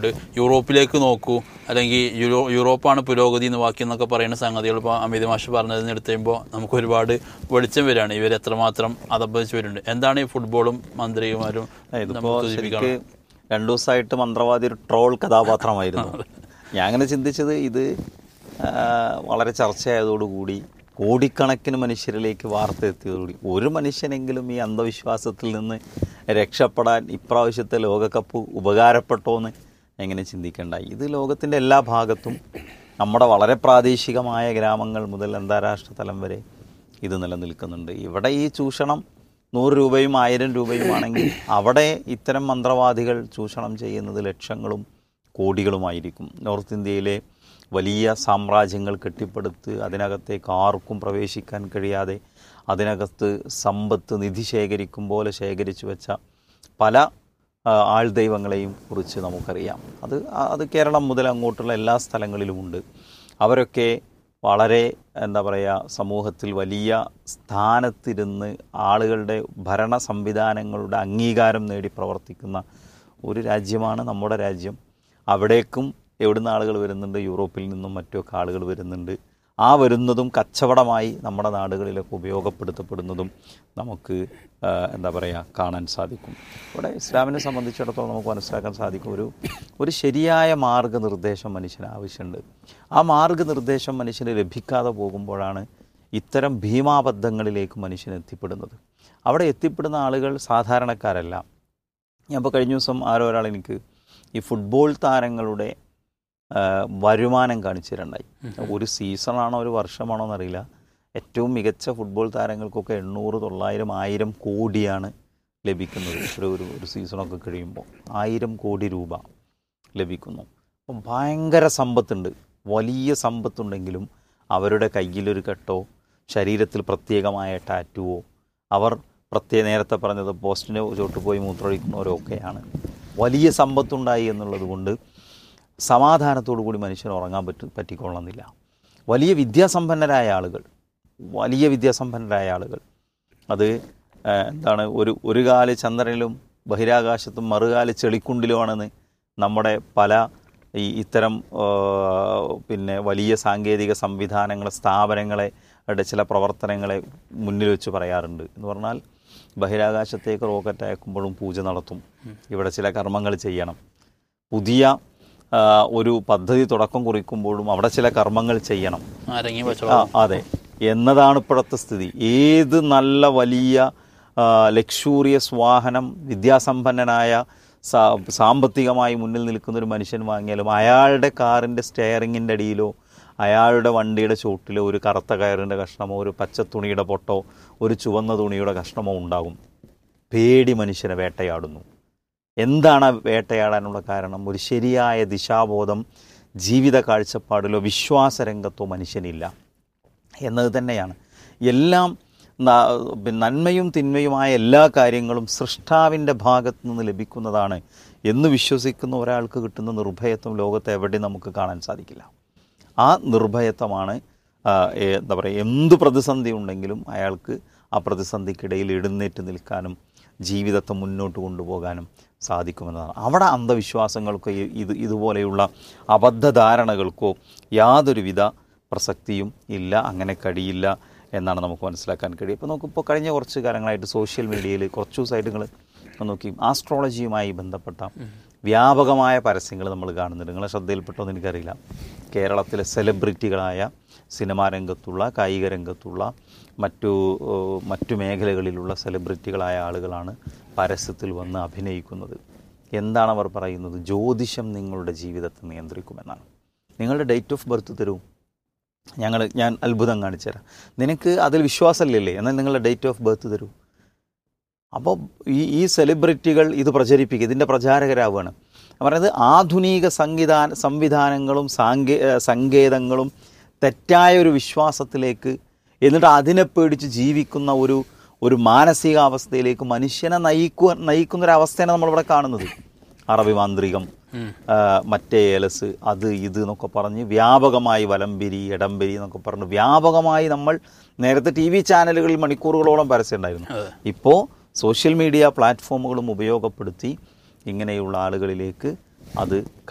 യൂറോപ്പിലേക്ക് നോക്കൂ, അല്ലെങ്കിൽ യൂറോപ്പാണ് പുരോഗതി എന്ന് ബാക്കി എന്നൊക്കെ പറയുന്ന സംഗതികൾ ഇപ്പോൾ അമിത് മാഷ് പറഞ്ഞതിന് എടുത്ത് കഴിയുമ്പോൾ നമുക്ക് ഒരുപാട് വെളിച്ചം വരികയാണ്. ഇവർ എത്രമാത്രം അതപ്പതിച്ച് വരുന്നുണ്ട്. എന്താണ് ഈ ഫുട്ബോളും മന്ത്രിമാരും? ഇതിപ്പോൾ ശരിക്ക് 2 ദിവസമായിട്ട് മന്ത്രവാദി ഒരു ട്രോൾ കഥാപാത്രമായിരുന്നു. ഞാൻ അങ്ങനെ ചിന്തിച്ചത് ഇത് വളരെ ചർച്ചയായതോടുകൂടി കോടിക്കണക്കിന് മനുഷ്യരിലേക്ക് വാർത്ത എത്തിയതോടുകൂടി ഒരു മനുഷ്യനെങ്കിലും ഈ അന്ധവിശ്വാസത്തിൽ നിന്ന് രക്ഷപ്പെടാൻ ഇപ്രാവശ്യത്തെ ലോകകപ്പ് ഉപകാരപ്പെട്ടോ എന്ന് എങ്ങനെ ചിന്തിക്കേണ്ടായി. ഇത് ലോകത്തിൻ്റെ എല്ലാ ഭാഗത്തും നമ്മുടെ വളരെ പ്രാദേശികമായ ഗ്രാമങ്ങൾ മുതൽ അന്താരാഷ്ട്ര തലം വരെ ഇത് നിലനിൽക്കുന്നുണ്ട്. ഇവിടെ ഈ ചൂഷണം 100 രൂപയും 1000 രൂപയുമാണെങ്കിൽ അവിടെ ഇത്തരം മന്ത്രവാദികൾ ചൂഷണം ചെയ്യുന്നത് ലക്ഷങ്ങളും കോടികളുമായിരിക്കും. നോർത്ത് ഇന്ത്യയിലെ വലിയ സാമ്രാജ്യങ്ങൾ കെട്ടിപ്പടുത്ത് അതിനകത്തേക്ക് ആർക്കും പ്രവേശിക്കാൻ കഴിയാതെ അതിനകത്ത് സമ്പത്ത് നിധി ശേഖരിക്കും പോലെ ശേഖരിച്ചു വെച്ച പല ആൾദൈവങ്ങളെയും കുറിച്ച് നമുക്കറിയാം. അത് കേരളം മുതൽ അങ്ങോട്ടുള്ള എല്ലാ സ്ഥലങ്ങളിലുമുണ്ട്. അവരൊക്കെ വളരെ സമൂഹത്തിൽ വലിയ സ്ഥാനത്തിരുന്ന് ആളുകളുടെ ഭരണ സംവിധാനങ്ങളുടെ അംഗീകാരം നേടി പ്രവർത്തിക്കുന്ന ഒരു രാജ്യമാണ് നമ്മുടെ രാജ്യം. അവിടേക്കും എവിടുന്ന് ആളുകൾ വരുന്നുണ്ട്, യൂറോപ്പിൽ നിന്നും മറ്റൊക്കെ ആളുകൾ വരുന്നുണ്ട്. ആ വരുന്നതും കച്ചവടമായി നമ്മുടെ നാടുകളിലൊക്കെ ഉപയോഗപ്പെടുത്തപ്പെടുന്നതും നമുക്ക് കാണാൻ സാധിക്കും. ഇവിടെ ഇസ്ലാമിനെ സംബന്ധിച്ചിടത്തോളം നമുക്ക് മനസ്സിലാക്കാൻ സാധിക്കും ഒരു ശരിയായ മാർഗ്ഗനിർദ്ദേശം മനുഷ്യന് ആവശ്യമുണ്ട്. ആ മാർഗ്ഗനിർദ്ദേശം മനുഷ്യന് ലഭിക്കാതെ പോകുമ്പോഴാണ് ഇത്തരം ഭീമാബദ്ധങ്ങളിലേക്ക് മനുഷ്യൻ എത്തിപ്പെടുന്നത്. അവിടെ എത്തിപ്പെടുന്ന ആളുകൾ സാധാരണക്കാരല്ല. ഞാൻ ഇപ്പോൾ കഴിഞ്ഞ ദിവസം ഒരാൾ എനിക്ക് ഈ ഫുട്ബോൾ താരങ്ങളുടെ വരുമാനം കാണിച്ചിട്ടുണ്ടായി. ഒരു സീസണാണോ ഒരു വർഷമാണോ എന്നറിയില്ല. ഏറ്റവും മികച്ച ഫുട്ബോൾ താരങ്ങൾക്കൊക്കെ 800, 900, 1000 കോടിയാണ് ലഭിക്കുന്നത്. ഒരു സീസണൊക്കെ കഴിയുമ്പോൾ 1000 കോടി രൂപ ലഭിക്കുന്നു. അപ്പം ഭയങ്കര സമ്പത്തുണ്ട്. വലിയ സമ്പത്തുണ്ടെങ്കിലും അവരുടെ കയ്യിലൊരു കെട്ടോ ശരീരത്തിൽ പ്രത്യേകമായ ടാറ്റുവോ, അവർ നേരത്തെ പറഞ്ഞത് പോസ്റ്റിന് ചോട്ട് പോയി മൂത്രമൊഴിക്കുന്നവരൊക്കെയാണ്. വലിയ സമ്പത്തുണ്ടായി എന്നുള്ളത് കൊണ്ട് സമാധാനത്തോടു കൂടി മനുഷ്യന് ഉറങ്ങാൻ പറ്റിക്കൊള്ളുന്നില്ല. വലിയ വിദ്യാസമ്പന്നരായ ആളുകൾ അത് ഒരു കാല് ചന്ദ്രനിലും ബഹിരാകാശത്തും മറുകാല് ചെളിക്കുണ്ടിലുമാണെന്ന് നമ്മുടെ പല ഇത്തരം വലിയ സാങ്കേതിക സംവിധാനങ്ങളെ സ്ഥാപനങ്ങളെ ചില പ്രവർത്തനങ്ങളെ മുന്നിൽ വെച്ച് പറയാറുണ്ട്. എന്ന് പറഞ്ഞാൽ ബഹിരാകാശത്തേക്ക് റോക്കറ്റ് അയക്കുമ്പോഴും പൂജ നടത്തും, ഇവിടെ ചില കർമ്മങ്ങൾ ചെയ്യണം. പുതിയ ഒരു പദ്ധതി തുടക്കം കുറിക്കുമ്പോഴും അവിടെ ചില കർമ്മങ്ങൾ ചെയ്യണം. അതെ എന്നതാണ് ഇപ്പോഴത്തെ സ്ഥിതി. ഏത് നല്ല വലിയ ലക്ഷൂറിയസ് വാഹനം വിദ്യാസമ്പന്നനായ സാമ്പത്തികമായി മുന്നിൽ നിൽക്കുന്നൊരു മനുഷ്യൻ വാങ്ങിയാലും അയാളുടെ കാറിൻ്റെ സ്റ്റെയറിങ്ങിൻ്റെ അടിയിലോ അയാളുടെ വണ്ടിയുടെ ചോട്ടിലോ ഒരു കറുത്ത കയറിൻ്റെ കഷ്ണമോ ഒരു പച്ച തുണിയുടെ പൊട്ടോ ഒരു ചുവന്ന തുണിയുടെ കഷ്ണമോ ഉണ്ടാകും. പേടി മനുഷ്യനെ വേട്ടയാടുന്നു. എന്താണ് വേട്ടയാടാനുള്ള കാരണം? ഒരു ശരിയായ ദിശാബോധം ജീവിത കാഴ്ചപ്പാടിലോ വിശ്വാസരംഗത്തോ മനുഷ്യനില്ല എന്നത് തന്നെയാണ്. എല്ലാം നന്മയും തിന്മയുമായ എല്ലാ കാര്യങ്ങളും സൃഷ്ടാവിൻ്റെ ഭാഗത്തു നിന്ന് ലഭിക്കുന്നതാണ് എന്ന് വിശ്വസിക്കുന്ന ഒരാൾക്ക് കിട്ടുന്ന നിർഭയത്വം ലോകത്ത് എവിടെയും നമുക്ക് കാണാൻ സാധിക്കില്ല. ആ നിർഭയത്വമാണ് എന്ത് പ്രതിസന്ധി ഉണ്ടെങ്കിലും അയാൾക്ക് ആ പ്രതിസന്ധിക്കിടയിൽ എഴുന്നേറ്റ് നിൽക്കാനും ജീവിതത്തെ മുന്നോട്ട് കൊണ്ടുപോകാനും സാധിക്കുമെന്നതാണ്. അവിടെ അന്ധവിശ്വാസങ്ങൾക്കോ ഇതുപോലെയുള്ള അബദ്ധധാരണകൾക്കോ യാതൊരുവിധ പ്രസക്തിയും ഇല്ല, അങ്ങനെ കഴിയില്ല എന്നാണ് നമുക്ക് മനസ്സിലാക്കാൻ കഴിയും. ഇപ്പോൾ നമുക്കിപ്പോൾ കഴിഞ്ഞ കുറച്ച് കാലങ്ങളായിട്ട് സോഷ്യൽ മീഡിയയിൽ കുറച്ച് ദിവസമായിട്ട് നിങ്ങൾ നോക്കി ആസ്ട്രോളജിയുമായി ബന്ധപ്പെട്ട വ്യാപകമായ പരസ്യങ്ങൾ നമ്മൾ കാണുന്നുണ്ട്. നിങ്ങളെ ശ്രദ്ധയിൽപ്പെട്ടോ എന്ന് എനിക്കറിയില്ല. കേരളത്തിലെ സെലിബ്രിറ്റികളായ സിനിമാ രംഗത്തുള്ള കായിക രംഗത്തുള്ള മറ്റു മേഖലകളിലുള്ള സെലിബ്രിറ്റികളായ ആളുകളാണ് പരസ്യത്തിൽ വന്ന് അഭിനയിക്കുന്നത്. എന്താണ് അവർ പറയുന്നത്? ജ്യോതിഷം നിങ്ങളുടെ ജീവിതത്തെ നിയന്ത്രിക്കുമെന്നാണ്. നിങ്ങളുടെ ഡേറ്റ് ഓഫ് ബർത്ത് തരൂ, ഞാൻ അത്ഭുതം കാണിച്ചു തരാം. നിനക്ക് അതിൽ വിശ്വാസമില്ലല്ലേ, എന്നാൽ നിങ്ങളുടെ ഡേറ്റ് ഓഫ് ബർത്ത് തരൂ. അപ്പോൾ ഈ സെലിബ്രിറ്റികൾ ഇത് പ്രചരിപ്പിക്കുക, ഇതിൻ്റെ പ്രചാരകരാവുകയാണ്. പറയുന്നത് ആധുനിക സംവിധാനങ്ങളും സങ്കേതങ്ങളും തെറ്റായ ഒരു വിശ്വാസത്തിലേക്ക്, എന്നിട്ട് അതിനെ പേടിച്ച് ജീവിക്കുന്ന ഒരു മാനസികാവസ്ഥയിലേക്ക് മനുഷ്യനെ നയിക്കുന്നൊരവസ്ഥയാണ് നമ്മളിവിടെ കാണുന്നത്. അറബി മാന്ത്രികം, മറ്റേ ഏലസ്, അത് ഇത് എന്നൊക്കെ പറഞ്ഞ് വ്യാപകമായി വലംപിരി ഇടംപിരി എന്നൊക്കെ പറഞ്ഞ് വ്യാപകമായി നമ്മൾ നേരത്തെ TV ചാനലുകളിൽ മണിക്കൂറുകളോളം പരസ്യം ഉണ്ടായിരുന്നു. ഇപ്പോൾ സോഷ്യൽ മീഡിയ പ്ലാറ്റ്ഫോമുകളും ഉപയോഗപ്പെടുത്തി ഇങ്ങനെയുള്ള ആളുകളിലേക്ക് അത്